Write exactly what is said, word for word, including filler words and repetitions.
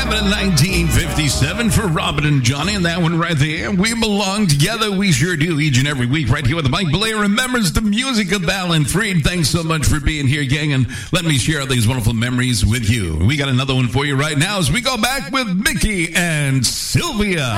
happened in nineteen fifty-seven for Robin and Johnny, and that one right there. We belong together. We sure do each and every week right here with Mike Blair remembers the music of Alan Freed. Thanks so much for being here, gang, and let me share these wonderful memories with you. We got another one for you right now as we go back with Mickey and Sylvia.